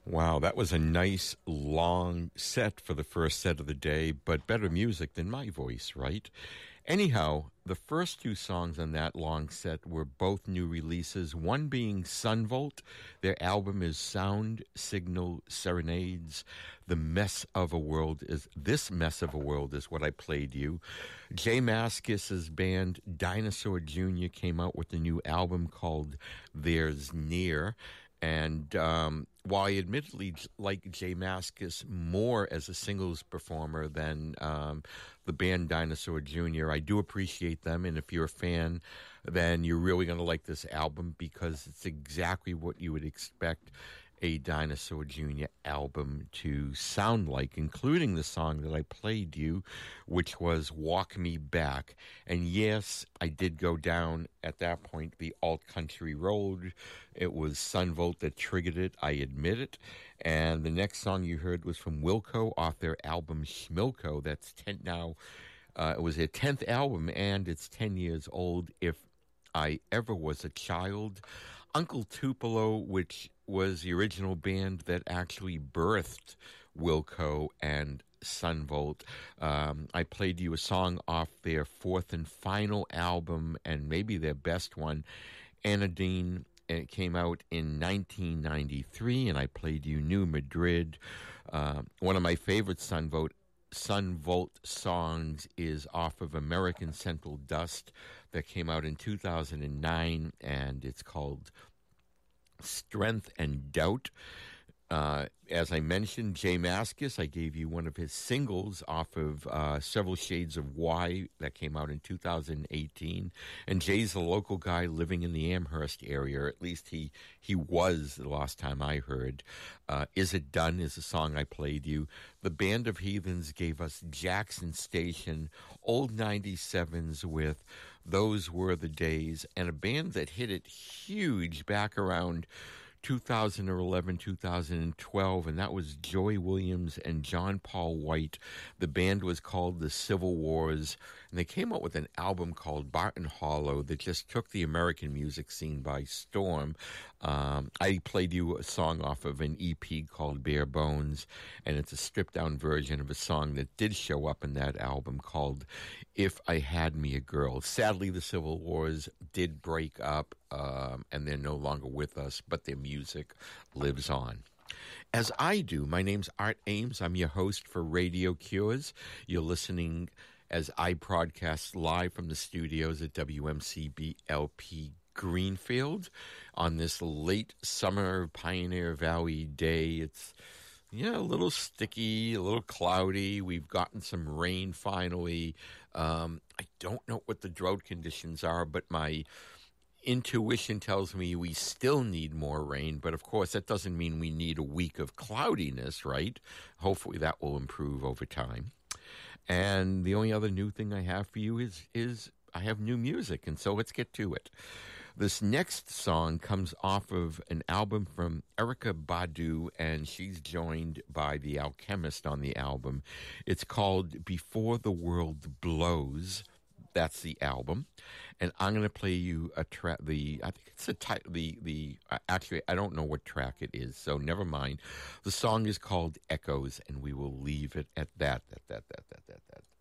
Wow, that was a nice long set for the first set of the day, but better music than my voice, right? Anyhow, the first two songs on that long set were both new releases, one being Sunvolt. Their album is Sound Signal Serenades. This Mess of a World is what I played you. Jay Mascis's band Dinosaur Jr. came out with a new album called There's Near. And while I admittedly like Jay Mascis more as a singles performer than the band Dinosaur Jr., I do appreciate them. And if you're a fan, then you're really going to like this album because it's exactly what you would expect a Dinosaur Jr. album to sound like, including the song that I played you, which was Walk Me Back. And yes, I did go down at that point the alt-country road. It was Sunvolt that triggered it, I admit it. And the next song you heard was from Wilco off their album Schmilko. That's 10 now. It was their 10th album, and it's 10 years old. If I ever was a child, Uncle Tupelo, which was the original band that actually birthed Wilco and Sunvolt. I played you a song off their fourth and final album, and maybe their best one, Anodyne. And it came out in 1993, and I played you New Madrid. One of my favorite Sunvolt songs is off of American Central Dust that came out in 2009, and it's called Strength and Doubt. As I mentioned, Jay Mascis, I gave you one of his singles off of Several Shades of Why that came out in 2018. And Jay's a local guy living in the Amherst area, or at least he was the last time I heard. Is It Done is a song I played you. The Band of Heathens gave us Jackson Station, old 97s with Those Were the Days, and a band that hit it huge back around 2011, 2012, and that was Joy Williams and John Paul White. The band was called The Civil Wars, and they came out with an album called Barton Hollow that just took the American music scene by storm. I played you a song off of an EP called Bare Bones, and it's a stripped-down version of a song that did show up in that album called If I Had Me a Girl. Sadly, the Civil Wars did break up, and they're no longer with us, but their music lives on. As I do, my name's Art Ames. I'm your host for Radio Cures. You're listening as I broadcast live from the studios at WMCB-LP Greenfield on this late summer Pioneer Valley day. It's a little sticky, a little cloudy. We've gotten some rain finally. I don't know what the drought conditions are, but my intuition tells me we still need more rain, but of course that doesn't mean we need a week of cloudiness, right? Hopefully that will improve over time. And the only other new thing I have for you is I have new music, and so let's get to it. This next song comes off of an album from Erykah Badu, and she's joined by The Alchemist on the album. It's called Before the World Blows. That's the album, and I'm going to play you a track. I think it's a title. Actually, I don't know what track it is, so never mind. The song is called Echoes, and we will leave it at that.